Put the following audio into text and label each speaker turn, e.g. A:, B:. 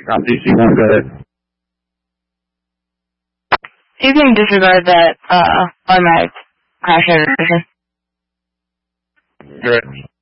A: DC1, go ahead.
B: You can disregard that automatic crash notification.
A: Great.